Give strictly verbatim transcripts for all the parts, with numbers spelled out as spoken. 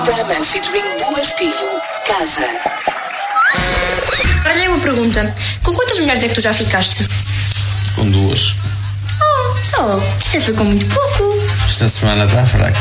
Brahma featuring Bua Espinho. Casa. Olha aí uma pergunta. Com quantas mulheres é que tu já ficaste? Com duas. Oh, só? Você foi com muito pouco. Esta semana está fraca.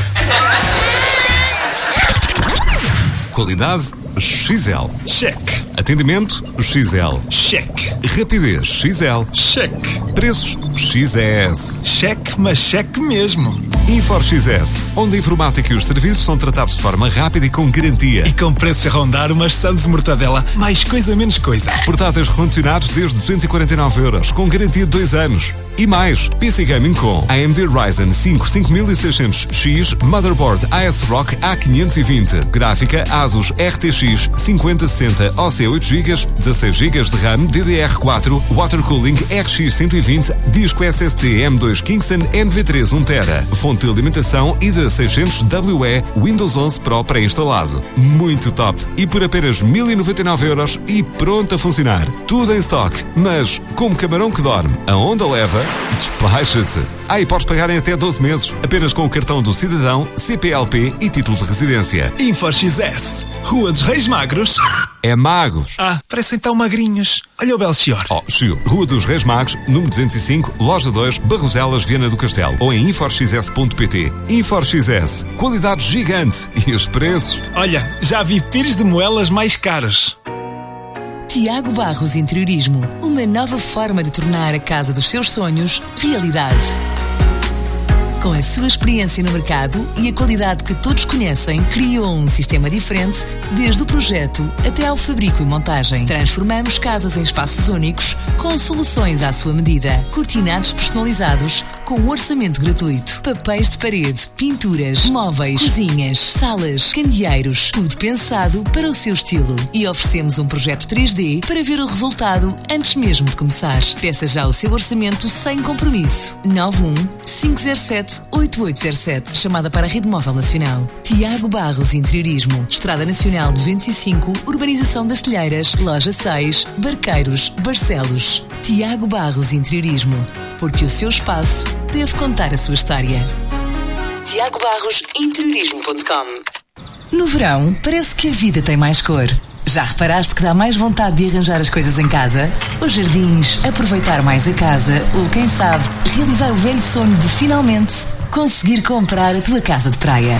Qualidade X L. Check. Atendimento X L. Check. Rapidez X L. Check. Preços X S. Check, mas check mesmo. Infor X S, onde a informática e os serviços são tratados de forma rápida e com garantia. E com preços a rondar umas Santos Mortadela, mais coisa menos coisa. Portáteis recondicionados desde duzentos e quarenta e nove euros, com garantia de dois anos. E mais, P C Gaming com A M D Ryzen cinco cinco mil e seiscentos X, Motherboard A S Rock A quinhentos e vinte, gráfica Asus R T X cinquenta sessenta O C oito gigas, dezasseis gigas de RAM D D R quatro, Water Cooling R X cento e vinte, disco S S D M dois Kingston N V três um tera, fonte de alimentação I D A seiscentos W E, Windows onze Pro pré-instalado. Muito top! E por apenas mil e noventa e nove euros e pronto a funcionar. Tudo em stock, mas como camarão que dorme, a onda leva, despacha-te. Ah, e podes pagar em até doze meses, apenas com o cartão do cidadão, C P L P e título de residência. Infor X S. Rua dos Reis Magros. É Magos. Ah, parecem tão magrinhos. Olha o Belchior. Oh, Chiu. Rua dos Reis Magos, número duzentos e cinco, loja dois, Barroselas, Viana do Castelo. Ou em infor x s ponto p t. Infor X S. Qualidade gigante. E os preços? Olha, já vi pires de moelas mais caros. Tiago Barros Interiorismo. Uma nova forma de tornar a casa dos seus sonhos realidade. Com a sua experiência no mercado e a qualidade que todos conhecem, criou um sistema diferente desde o projeto até ao fabrico e montagem. Transformamos casas em espaços únicos com soluções à sua medida. Cortinados personalizados com orçamento gratuito. Papéis de parede, pinturas, móveis, cozinhas, salas, candeeiros. Tudo pensado para o seu estilo. E oferecemos um projeto três D para ver o resultado antes mesmo de começar. Peça já o seu orçamento sem compromisso. nove um cinco zero sete oito oito zero sete. Chamada para a Rede Móvel Nacional. Tiago Barros Interiorismo. Estrada Nacional duzentos e cinco, Urbanização das Telheiras, Loja seis, Barqueiros, Barcelos. Tiago Barros Interiorismo. Porque o seu espaço deve contar a sua história. tiago barros interiorismo ponto com. No verão, parece que a vida tem mais cor. Já reparaste que dá mais vontade de arranjar as coisas em casa? Os jardins, aproveitar mais a casa ou, quem sabe, realizar o velho sonho de finalmente conseguir comprar a tua casa de praia.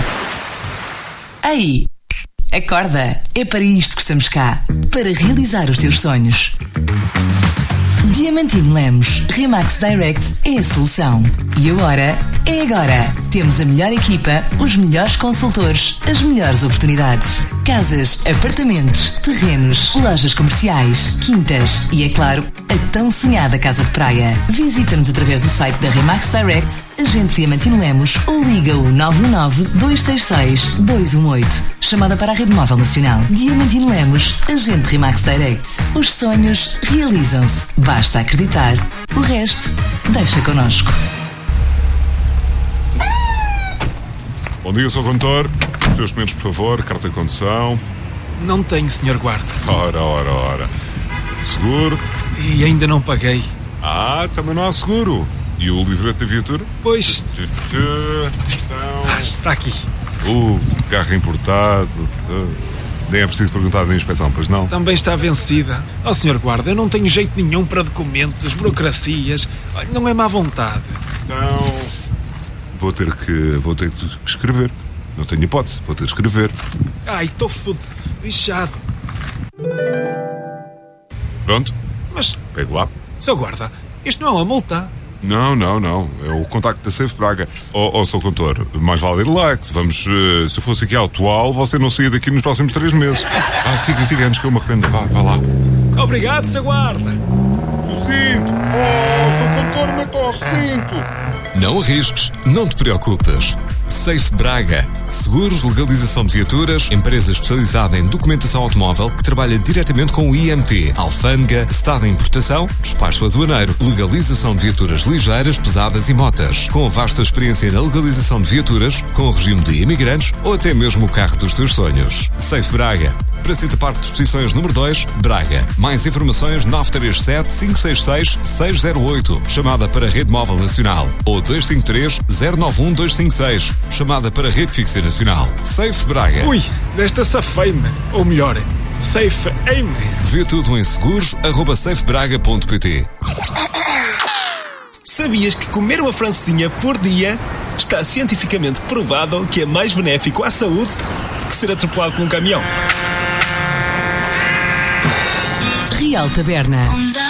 Aí, acorda! É para isto que estamos cá. Para realizar os teus sonhos. Diamantino Lemos, Remax Direct é a solução. E agora é agora. Temos a melhor equipa, os melhores consultores, as melhores oportunidades. Casas, apartamentos, terrenos, lojas comerciais, quintas e, é claro, a tão sonhada casa de praia. Visita-nos através do site da Remax Direct, agente Diamantino Lemos, ou liga o nove um nove, dois seis seis, dois um oito. Chamada para a Rede Móvel Nacional. Diamantino Lemos, agente Remax Direct. Os sonhos realizam-se. Basta acreditar. O resto, deixa connosco. Bom dia, senhor Condutor. Os teus documentos, por favor. Carta de condução. Não tenho, senhor Guarda. Ora, ora, ora. Seguro. E ainda não paguei. Ah, também não há seguro. E o livreto da viatura? Pois. Então... Ah, está aqui. O carro importado. Nem é preciso perguntar da inspeção, pois não? Também está vencida. Ó, senhor Guarda, eu não tenho jeito nenhum para documentos, burocracias. Não é má vontade. Então... Vou ter que... Vou ter que escrever. Não tenho hipótese. Vou ter que escrever. Ai, estou fudido. Lixado. Pronto. Mas... Pego lá. Seu Guarda, isto não é uma multa. Não, não, não. É o contacto da Safe Braga. Ó, oh, oh, seu condutor, mais vale ir lá, que se vamos... Uh, se eu fosse aqui atual, você não saía daqui nos próximos três meses. Ah, siga, siga, antes que eu me arrependa. Vá, vá lá. Obrigado, seu Guarda. O cinto. Oh, seu condutor, mete ao cinto. Não arrisques, não te preocupes. Safe Braga. Seguros, legalização de viaturas, empresa especializada em documentação automóvel que trabalha diretamente com o I M T, alfândega, estado de importação, despacho aduaneiro, legalização de viaturas ligeiras, pesadas e motas. Com vasta experiência na legalização de viaturas, com o regime de imigrantes ou até mesmo o carro dos seus sonhos. Safe Braga. Praceta Parque de Exposições número dois, Braga. Mais informações nove três sete, cinco seis seis, seis zero oito. Chamada para a Rede Móvel Nacional. Ou dois cinco três, zero nove um, dois cinco seis. Chamada para Rede Fixa Nacional. Safe Braga. Ui, desta safei-me. Ou melhor, safe-ei-me. Vê tudo em seguros arroba safe braga ponto pt. Sabias que comer uma francesinha por dia está cientificamente provado que é mais benéfico à saúde do que ser atropelado por um caminhão? Real Taberna.